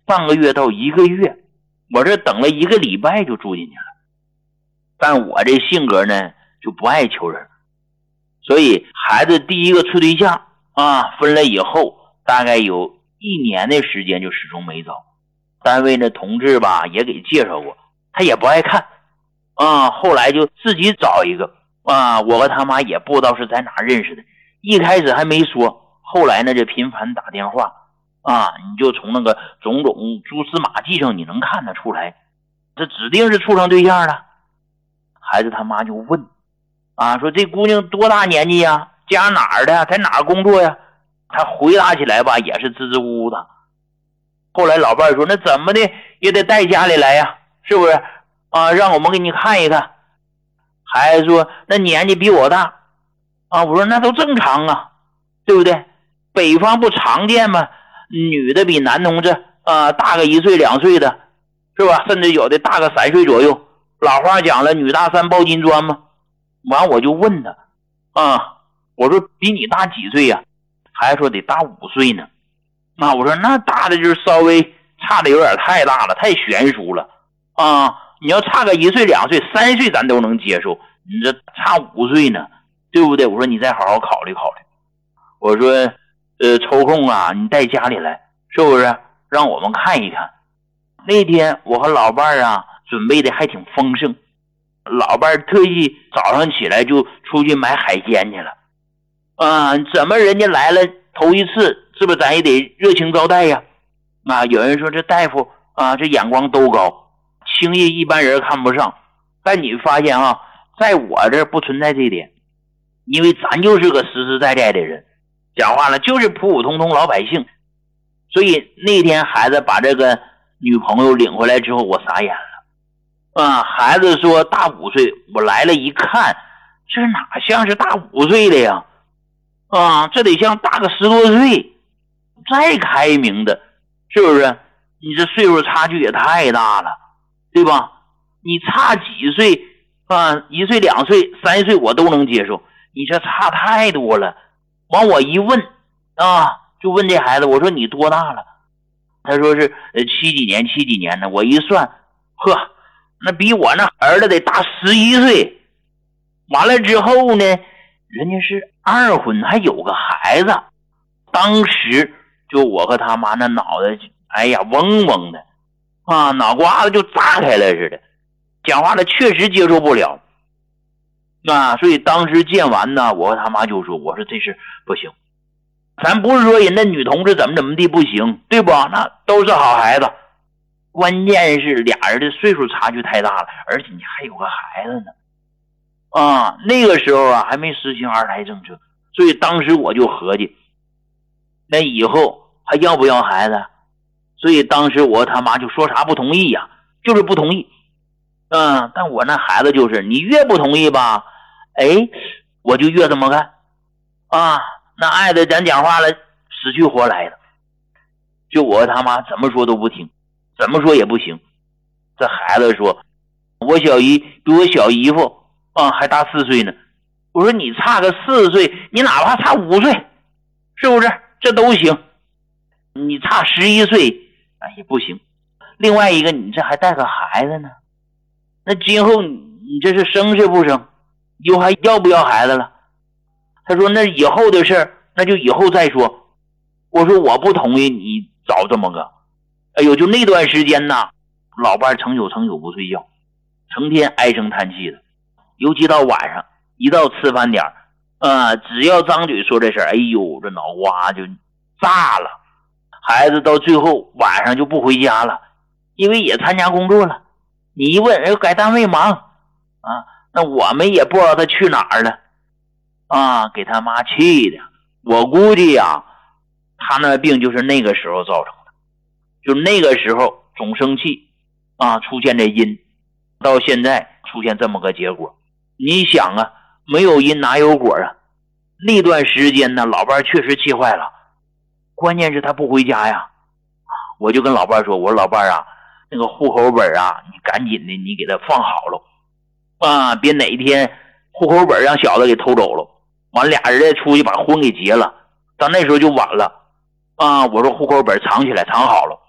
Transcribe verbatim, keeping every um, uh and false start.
半个月到一个月，我这等了一个礼拜就住进去了。但我这性格呢就不爱求人，所以孩子第一个处对象啊分了以后，大概有一年的时间就始终没找。单位的同志吧也给介绍过，他也不爱看啊，后来就自己找一个啊，我和他妈也不知道是在哪认识的，一开始还没说，后来呢这频繁打电话啊，你就从那个种种蛛丝马迹上你能看得出来，这指定是处上对象了。孩子他妈就问啊，说这姑娘多大年纪呀？家哪儿的？在哪儿工作呀？他回答起来吧也是支支吾吾的。后来老伴说那怎么的也得带家里来呀，是不是啊？让我们给你看一看。孩子说那年纪比我大啊，我说那都正常啊，对不对？北方不常见吗？女的比男同志啊大个一岁两岁的，是吧？甚至有的大个三岁左右。老话讲了，女大三抱金砖嘛。完我就问他啊，我说比你大几岁呀？孩子说得大五岁呢。那我说那大的就是稍微差的有点太大了，太悬殊了啊！你要差个一岁两岁三岁咱都能接受，你这差五岁呢，对不对？我说你再好好考虑考虑。我说呃，抽空啊你带家里来，是不是让我们看一看。那天我和老伴啊准备的还挺丰盛，老伴特意早上起来就出去买海鲜去了啊！怎么人家来了头一次，是不是咱也得热情招待呀？啊，有人说这大夫啊，这眼光都高，轻易一般人看不上。但你发现啊，在我这不存在这一点，因为咱就是个实实在在的人，讲话了就是普普通通老百姓。所以那天孩子把这个女朋友领回来之后，我傻眼了啊！孩子说大五岁，我来了一看，这哪像是大五岁的呀？啊，这得像大个十多岁，再开明的，是不是？你这岁数差距也太大了，对吧？你差几岁啊？一岁两岁三岁我都能接受，你这差太多了。完我一问啊，就问这孩子，我说你多大了？他说是呃七几年七几年的。我一算，呵，那比我那儿子得大十一岁。完了之后呢，人家是二婚还有个孩子。当时就我和他妈那脑袋哎呀嗡嗡的啊，脑瓜子就炸开了似的，讲话了确实接受不了啊。所以当时见完呢，我和他妈就说，我说这事不行，咱不是说人家女同志怎么怎么地不行，对不？那都是好孩子，关键是俩人的岁数差距太大了，而且你还有个孩子呢啊。那个时候啊还没实行二胎政策，所以当时我就合计，那以后还要不要孩子？所以当时我他妈就说啥不同意呀、啊，就是不同意。嗯，但我那孩子就是你越不同意吧，哎，我就越这么干啊。那爱的咱讲话了死去活来的，就我他妈怎么说都不听，怎么说也不行。这孩子说我小姨比我小姨夫啊还大四岁呢。我说你差个四岁，你哪怕差五岁，是不是这都行？你差十一岁啊也不行。另外一个你这还带个孩子呢，那今后你这是生是不生？以后还要不要孩子了？他说那以后的事那就以后再说。我说我不同意你找这么个。哎呦，就那段时间呐，老伴成宿成宿不睡觉，成天唉声叹气的。尤其到晚上一到吃饭点呃，只要张嘴说这事儿，哎呦这脑瓜就炸了。孩子到最后晚上就不回家了，因为也参加工作了。你一问人改单位忙啊，那我们也不知道他去哪儿了啊，给他妈气的。我估计呀，他那病就是那个时候造成的，就那个时候总生气啊，出现这因，到现在出现这么个结果。你想啊，没有因哪有果啊？那段时间呢，老伴确实气坏了，关键是他不回家呀。我就跟老伴说，我说老伴啊，那个户口本啊，你赶紧的你给他放好了啊，别哪一天户口本让小子给偷走了，完俩人再出去把婚给结了，到那时候就晚了啊。我说户口本藏起来，藏好了。